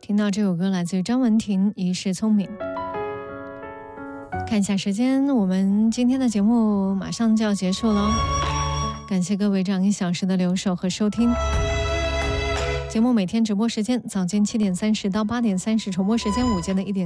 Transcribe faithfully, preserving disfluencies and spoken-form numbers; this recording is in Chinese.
听到这首歌来自于张文婷，《一世聪明》。看一下时间，我们今天的节目马上就要结束了，感谢各位这样一小时的留守和收听。节目每天直播时间早间七点三十到八点三十，重播时间午间的一点